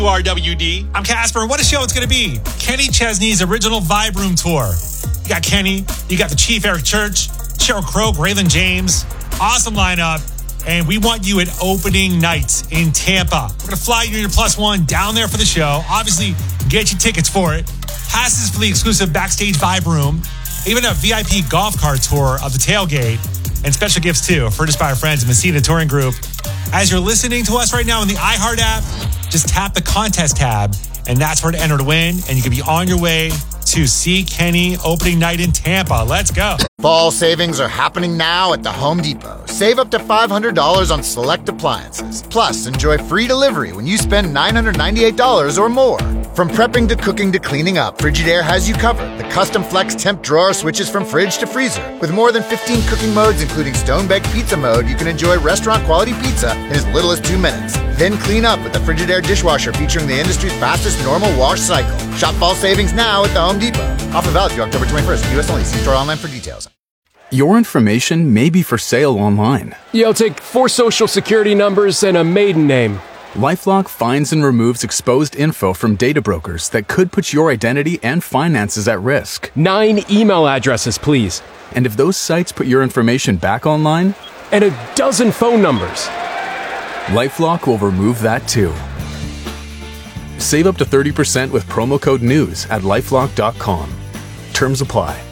RWD. I'm Casper. What a show it's going to be. Kenny Chesney's original Vibe Room Tour. You got Kenny. You got the Chief, Eric Church, Sheryl Crow, Raylan James. Awesome lineup. And we want you at opening night in Tampa. We're going to fly you and your plus one down there for the show. Obviously, get you tickets for it. Passes for the exclusive backstage Vibe Room. Even a VIP golf cart tour of the tailgate. And special gifts, too, furnished by our friends at Messina Touring Group. As you're listening to us right now in the iHeart app, just tap the contest tab, and that's where to enter to win. And you can be on your way to see Kenny opening night in Tampa. Let's go. Fall savings are happening now at the Home Depot. Save up to $500 on select appliances. Plus, enjoy free delivery when you spend $998 or more. From prepping to cooking to cleaning up, Frigidaire has you covered. The custom flex temp drawer switches from fridge to freezer. With more than 15 cooking modes, including stone-baked pizza mode, you can enjoy restaurant-quality pizza in as little as 2 minutes. Then clean up with the Frigidaire dishwasher featuring the industry's fastest normal wash cycle. Shop fall savings now at the Home Depot. Offer valid through October 21st. U.S. only. See store online for details. Your information may be for sale online. You'll take 4 social security numbers and a maiden name. LifeLock finds and removes exposed info from data brokers that could put your identity and finances at risk. 9 email addresses, please. And if those sites put your information back online? And a dozen phone numbers. LifeLock will remove that too. Save up to 30% with promo code NEWS at LifeLock.com. Terms apply.